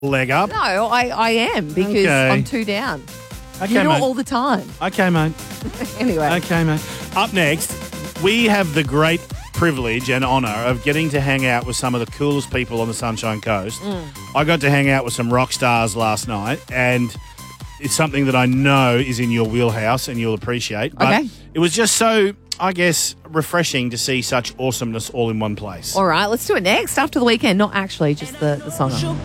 leg up. No, I am because Okay. I'm 2 down. Okay, You're not mate. all the time. Okay, mate. Anyway. Okay, mate. Up next, we have the great privilege and honour of getting to hang out with some of the coolest people on the Sunshine Coast. I got to hang out with some rock stars last night, and it's something that I know is in your wheelhouse and you'll appreciate. But Okay. it was just so, I guess, refreshing to see such awesomeness all in one place. All right, let's do it next after the weekend. Not actually, just the song.